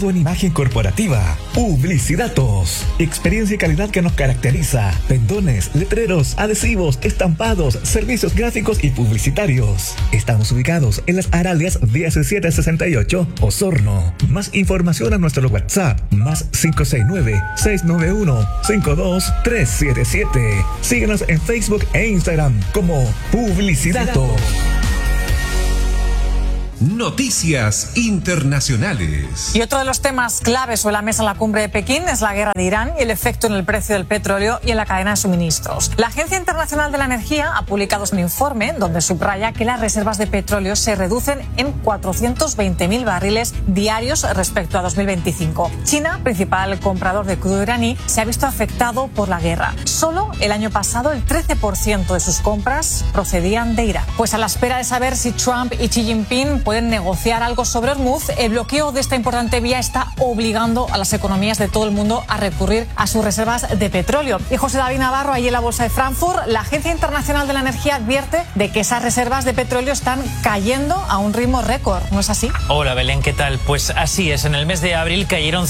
todo en imagen corporativa. Publicidatos. Experiencia y calidad que nos caracteriza. Pendones, letreros, adhesivos, estampados, servicios gráficos y publicitarios. Estamos ubicados en las Aralias 1768, Osorno. Más información a nuestro WhatsApp, más 569-691-52377. Síguenos en Facebook e Instagram como Publicidatos. Noticias internacionales. Y otro de los temas claves sobre la mesa en la cumbre de Pekín es la guerra de Irán y el efecto en el precio del petróleo y en la cadena de suministros. La Agencia Internacional de la Energía ha publicado un informe donde subraya que las reservas de petróleo se reducen en 420.000 barriles diarios respecto a 2025. China, principal comprador de crudo iraní, se ha visto afectado por la guerra. Solo el año pasado el 13% de sus compras procedían de Irán. Pues a la espera de saber si Trump y Xi Jinping pueden negociar algo sobre Hormuz, el bloqueo de esta importante vía está obligando a las economías de todo el mundo a recurrir a sus reservas de petróleo. Y José David Navarro, ahí en la Bolsa de Frankfurt, la Agencia Internacional de la Energía advierte de que esas reservas de petróleo están cayendo a un ritmo récord, ¿no es así? Hola Belén, ¿qué tal? Pues así es, en el mes de abril cayeron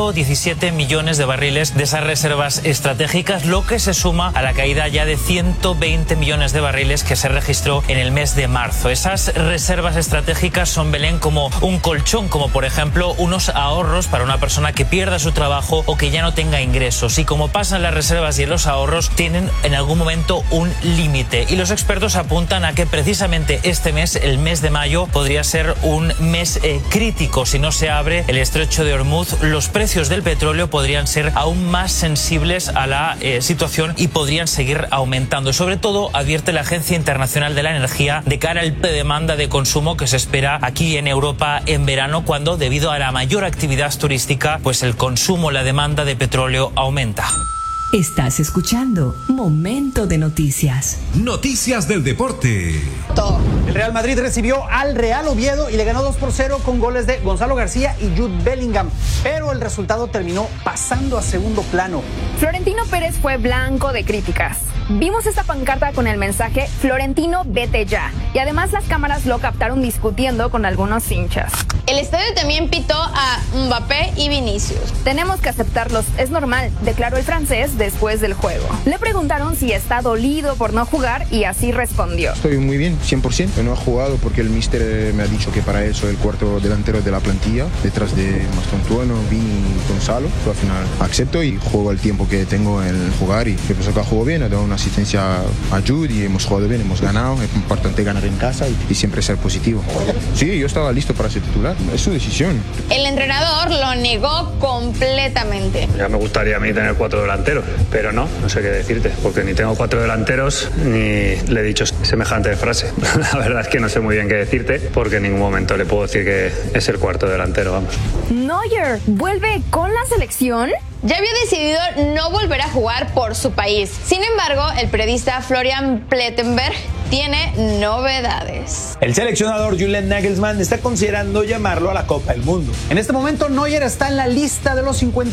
117 millones de barriles de esas reservas estratégicas, lo que se suma a la caída ya de 120 millones de barriles que se registró en el mes de marzo. Esas reservas estratégicas son, Belén, como un colchón, como por ejemplo unos ahorros para una persona que pierda su trabajo o que ya no tenga ingresos. Y como pasan las reservas y los ahorros, tienen en algún momento un límite. Y los expertos apuntan a que precisamente este mes, el mes de mayo, podría ser un mes crítico. Si no se abre el estrecho de Hormuz, los precios del petróleo podrían ser aún más sensibles a la situación y podrían seguir aumentando. Sobre todo, advierte la Agencia Internacional de la Energía de cara al demanda de consumo que se espera aquí en Europa en verano, cuando debido a la mayor actividad turística, pues el consumo, la demanda de petróleo aumenta. Estás escuchando Momento de Noticias. Noticias del deporte. El Real Madrid recibió al Real Oviedo y le ganó 2-0 con goles de Gonzalo García y Jude Bellingham, pero el resultado terminó pasando a segundo plano. Florentino Pérez fue blanco de críticas. Vimos esta pancarta con el mensaje "Florentino, vete ya", y además las cámaras lo captaron discutiendo con algunos hinchas. El estadio también pitó a Mbappé y Vinicius. Tenemos que aceptarlos, es normal, declaró el francés después del juego. Le preguntaron si está dolido por no jugar y así respondió: Estoy muy bien, 100%. No he jugado porque el míster me ha dicho que para eso el cuarto delantero de la plantilla, detrás de Mastantuono, Vini y Gonzalo. Pero al final acepto y juego el tiempo que tengo en jugar, y que pues acá juego bien, he dado una asistencia a Jude y hemos jugado bien, hemos ganado. Es importante ganar en casa y siempre ser positivo. Sí, yo estaba listo para ser titular, es su decisión. El entrenador lo negó completamente. Ya me gustaría a mí tener 4 delanteros, pero no sé qué decirte, porque ni tengo 4 delanteros ni le he dicho semejante frase. La verdad es que no sé muy bien qué decirte, porque en ningún momento le puedo decir que es el cuarto delantero, vamos. Neuer vuelve con la selección. Ya había decidido no volver a jugar por su país. Sin embargo, el periodista Florian Plettenberg tiene novedades. El seleccionador Julian Nagelsmann está considerando llamarlo a la Copa del Mundo. En este momento, Neuer está en la lista de los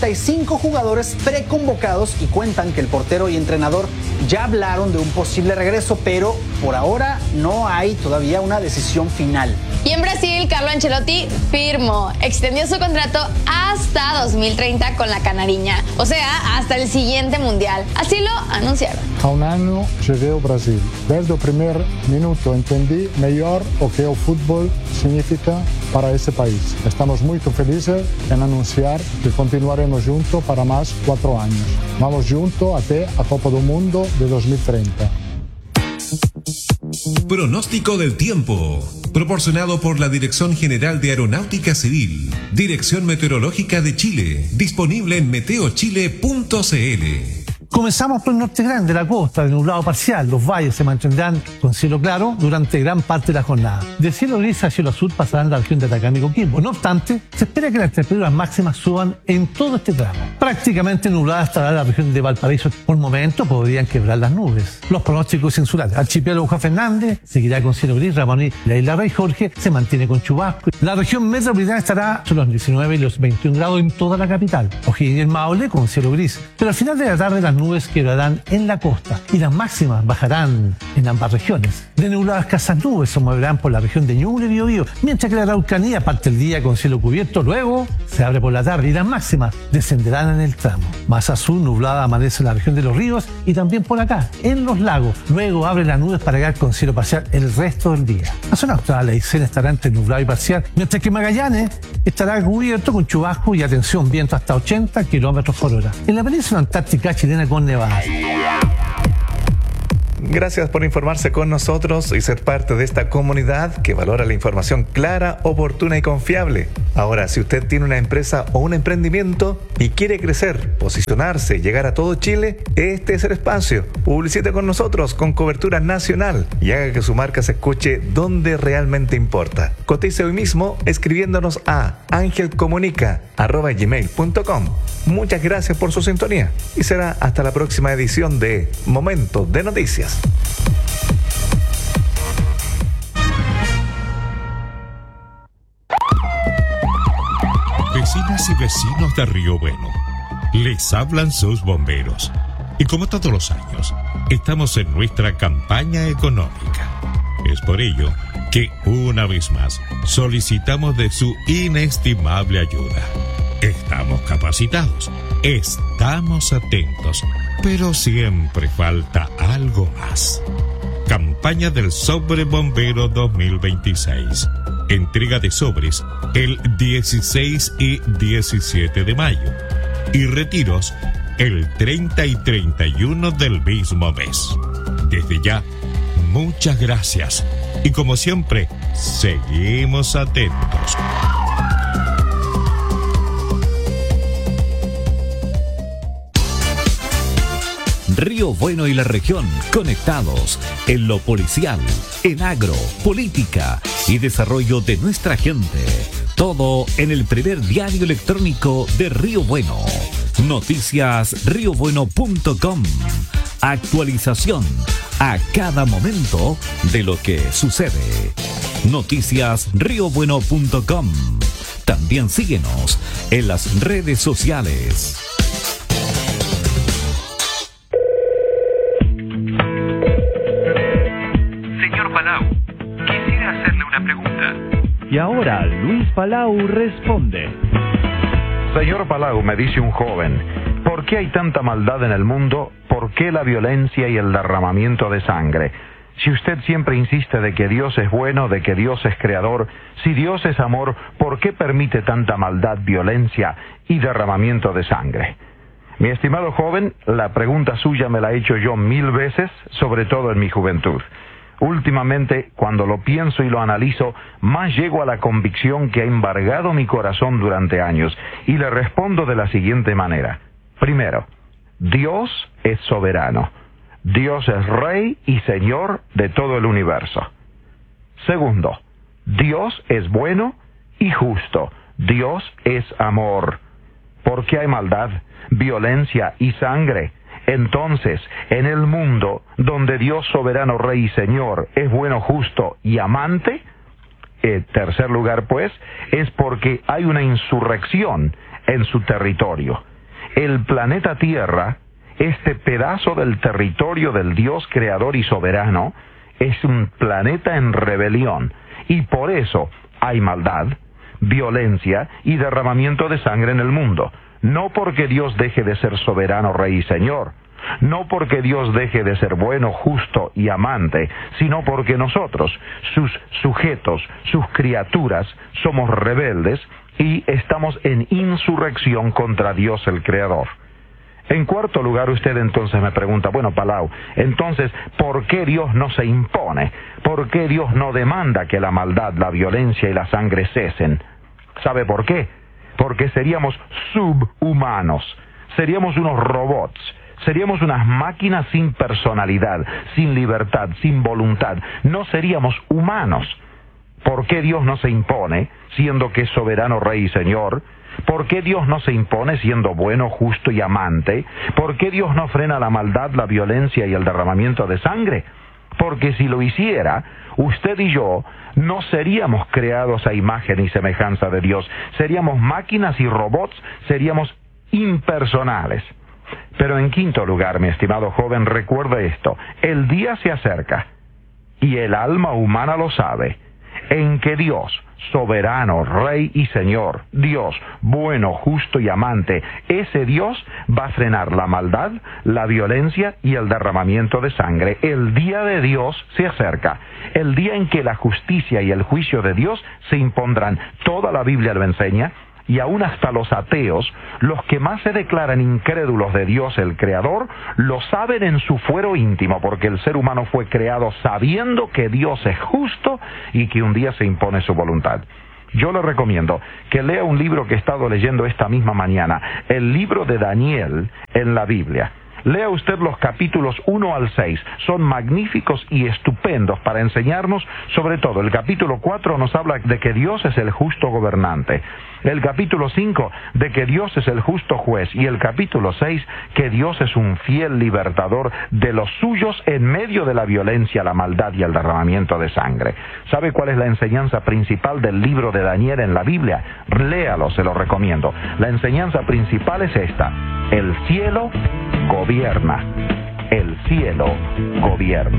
55 jugadores preconvocados y cuentan que el portero y entrenador ya hablaron de un posible regreso, pero por ahora no hay todavía una decisión final. Y en Brasil, Carlo Ancelotti firmó, extendió su contrato hasta 2030 con la Canariña, o sea, hasta el siguiente Mundial. Así lo anunciaron. Há ano cheguei ao Brasil. Desde o primeiro minuto entendí melhor o que o fútbol significa para esse país. Estamos muito felizes em anunciar que continuaremos juntos para mais 4 anos. Vamos juntos até a Copa do Mundo de 2030. Pronóstico del tiempo, proporcionado por la Dirección General de Aeronáutica Civil, Dirección Meteorológica de Chile, disponible en meteochile.cl. Comenzamos por el norte grande, la costa, de nublado parcial. Los valles se mantendrán con cielo claro durante gran parte de la jornada. De cielo gris a cielo azul pasarán la región de Atacama y Coquimbo. No obstante, se espera que las temperaturas máximas suban en todo este tramo. Prácticamente nublada estará la región de Valparaíso. Por momentos podrían quebrar las nubes. Los pronósticos insulares. Archipiélago Juan Fernández seguirá con cielo gris. Ramoní, la isla Rey Jorge se mantiene con chubasco. La región metropolitana estará entre los 19 y los 21 grados en toda la capital. O'Higgins y el Maule con cielo gris. Pero al final de la tarde las nubes nubes que quedarán en la costa y las máximas bajarán en ambas regiones. De nubladas escasas nubes se moverán por la región de Ñuble y Biobío, mientras que la Araucanía parte el día con cielo cubierto, luego se abre por la tarde y las máximas descenderán en el tramo. Más al sur, nublada amanece en la región de Los Ríos y también por acá, en los lagos. Luego abre las nubes para quedar con cielo parcial el resto del día. La zona austral, Aysén estará entre nublado y parcial, mientras que Magallanes estará cubierto con chubasco y atención, viento hasta 80 kilómetros por hora. En la península antártica chilena con nevadas. Gracias por informarse con nosotros y ser parte de esta comunidad que valora la información clara, oportuna y confiable. Ahora, si usted tiene una empresa o un emprendimiento y quiere crecer, posicionarse y llegar a todo Chile, este es el espacio. Publicite con nosotros con cobertura nacional y haga que su marca se escuche donde realmente importa. Cotice hoy mismo escribiéndonos a angelcomunica@gmail.com. Muchas gracias por su sintonía y será hasta la próxima edición de Momento de Noticias. Vecinas y vecinos de Río Bueno, les hablan sus bomberos. Y como todos los años, estamos en nuestra campaña económica. Es por ello que una vez más solicitamos de su inestimable ayuda. Estamos capacitados, estamos atentos, pero siempre falta algo más. Campaña del Sobre Bombero 2026. Entrega de sobres el 16 y 17 de mayo. Y retiros el 30 y 31 del mismo mes. Desde ya, muchas gracias. Y como siempre, seguimos atentos. Río Bueno y la región conectados en lo policial, en agro, política y desarrollo de nuestra gente. Todo en el primer diario electrónico de Río Bueno. Noticiasriobueno.com. Actualización a cada momento de lo que sucede. Noticiasriobueno.com. También síguenos en las redes sociales. Y ahora Luis Palau responde. Señor Palau, me dice un joven, ¿por qué hay tanta maldad en el mundo? ¿Por qué la violencia y el derramamiento de sangre? Si usted siempre insiste de que Dios es bueno, de que Dios es creador, si Dios es amor, ¿por qué permite tanta maldad, violencia y derramamiento de sangre? Mi estimado joven, la pregunta suya me la he hecho yo 1000 veces, sobre todo en mi juventud. Últimamente, cuando lo pienso y lo analizo, más llego a la convicción que ha embargado mi corazón durante años, y le respondo de la siguiente manera. Primero, Dios es soberano. Dios es Rey y Señor de todo el universo. Segundo, Dios es bueno y justo. Dios es amor. ¿Por qué hay maldad, violencia y sangre? Entonces, en el mundo donde Dios soberano, Rey y Señor es bueno, justo y amante, en tercer lugar, pues, es porque hay una insurrección en su territorio. El planeta Tierra, este pedazo del territorio del Dios creador y soberano, es un planeta en rebelión, y por eso hay maldad, violencia y derramamiento de sangre en el mundo. No porque Dios deje de ser soberano, Rey y Señor, no porque Dios deje de ser bueno, justo y amante, sino porque nosotros, sus sujetos, sus criaturas, somos rebeldes y estamos en insurrección contra Dios el Creador. En cuarto lugar, usted entonces me pregunta, bueno, Palau, entonces, ¿por qué Dios no se impone? ¿Por qué Dios no demanda que la maldad, la violencia y la sangre cesen? ¿Sabe por qué? Porque seríamos subhumanos, seríamos unos robots, seríamos unas máquinas sin personalidad, sin libertad, sin voluntad, no seríamos humanos. ¿Por qué Dios no se impone, siendo que es soberano, Rey y Señor? ¿Por qué Dios no se impone siendo bueno, justo y amante? ¿Por qué Dios no frena la maldad, la violencia y el derramamiento de sangre? Porque si lo hiciera, usted y yo no seríamos creados a imagen y semejanza de Dios. Seríamos máquinas y robots, seríamos impersonales. Pero en quinto lugar, mi estimado joven, recuerde esto: el día se acerca, y el alma humana lo sabe, en que Dios, soberano, Rey y Señor, Dios bueno, justo y amante, ese Dios va a frenar la maldad, la violencia y el derramamiento de sangre. El día de Dios se acerca, el día en que la justicia y el juicio de Dios se impondrán. Toda la Biblia lo enseña, y aún hasta los ateos, los que más se declaran incrédulos de Dios el Creador, lo saben en su fuero íntimo, porque el ser humano fue creado sabiendo que Dios es justo y que un día se impone su voluntad. Yo le recomiendo que lea un libro que he estado leyendo esta misma mañana, el libro de Daniel en la Biblia. Lea usted los capítulos 1 al 6, son magníficos y estupendos para enseñarnos, sobre todo el capítulo 4 nos habla de que Dios es el justo gobernante, el capítulo 5 de que Dios es el justo juez, y el capítulo 6 que Dios es un fiel libertador de los suyos en medio de la violencia, la maldad y el derramamiento de sangre. ¿Sabe cuál es la enseñanza principal del libro de Daniel en la Biblia? Léalo, se lo recomiendo. La enseñanza principal es esta: el cielo gobierna. El cielo gobierna.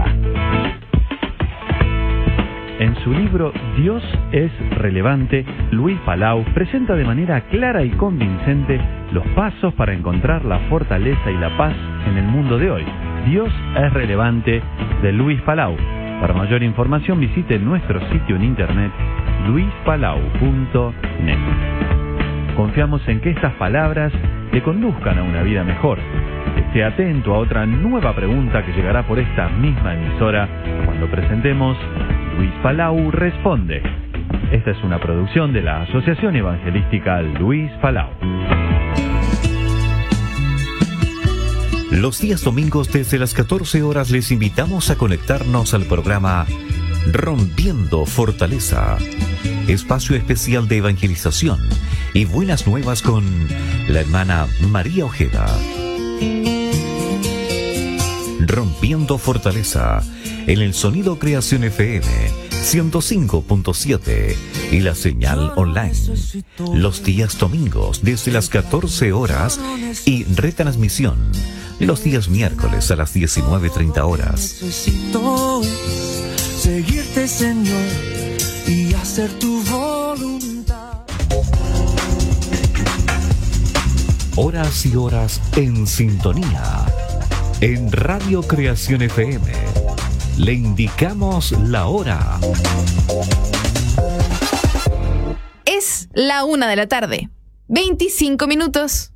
En su libro Dios es relevante, Luis Palau presenta de manera clara y convincente los pasos para encontrar la fortaleza y la paz en el mundo de hoy. Dios es relevante, de Luis Palau. Para mayor información visite nuestro sitio en internet luispalau.net. Confiamos en que estas palabras le conduzcan a una vida mejor. Esté atento a otra nueva pregunta que llegará por esta misma emisora cuando presentemos Luis Palau Responde. Esta es una producción de la Asociación Evangelística Luis Palau. Los días domingos desde las 14 horas les invitamos a conectarnos al programa Rompiendo Fortaleza, espacio especial de evangelización y buenas nuevas con la hermana María Ojeda. Rompiendo Fortaleza en el Sonido Creación FM 105.7 y la señal online. Los días domingos desde las 14 horas y retransmisión los días miércoles a las 19:30 horas. Necesito seguirte, Señor, y hacer tu voluntad. Horas y horas en sintonía. En Radio Creación FM le indicamos la hora. Es la 1 de la tarde, 25 minutos.